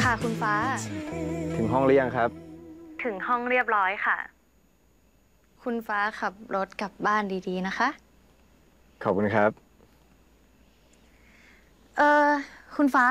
ค่ะคุณฟ้าถึงห้องหรือยังครับถึงห้องเรียบร้อยค่ะ คุณฟ้าขับรถกลับบ้านดีๆนะคะขอบคุณครับเออคุณฟ้า